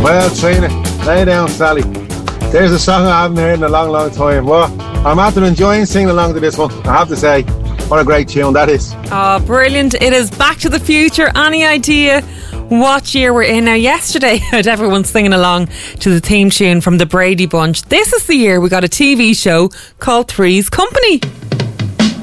Well, Trina, lay down, Sally. There's a song I haven't heard in a long, long time. Well, I'm after enjoying singing along to this one, I have to say. What a great tune that is. Oh, brilliant. It is Back to the Future. Any idea what year we're in? Now, yesterday, everyone singing along to the theme tune from the Brady Bunch. This is the year we got a TV show called Three's Company.